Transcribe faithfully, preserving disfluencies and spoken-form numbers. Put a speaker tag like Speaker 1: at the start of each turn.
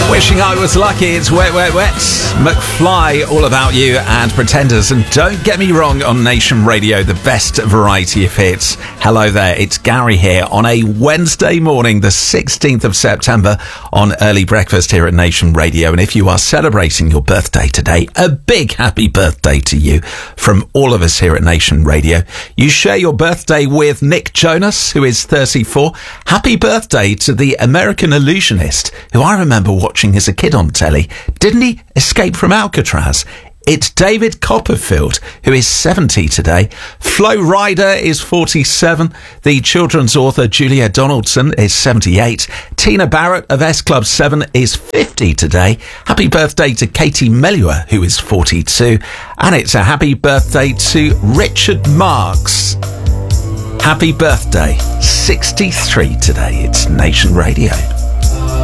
Speaker 1: Wishing I was lucky, it's Wet, Wet, Wet. McFly, All About You, and Pretenders. And don't get me wrong, on Nation Radio, the best variety of hits. Hello there, it's Gary here on a Wednesday morning, the sixteenth of September, on Early Breakfast here at Nation Radio. And if you are celebrating your birthday today, a big happy birthday to you from all of us here at Nation Radio. You share your birthday with Nick Jonas, who is thirty-four. Happy birthday to the American Illusionist, who I remember watching as a kid on telly. Didn't he escape from Alcatraz? It's David Copperfield, who is seventy today. Flo Rida is forty-seven. The children's author Julia Donaldson is seventy-eight. Tina Barrett of S Club seven is fifty today. Happy birthday to Katie Melua, who is forty-two. And it's a happy birthday to Richard Marks. Happy birthday, sixty-three today. It's Nation Radio.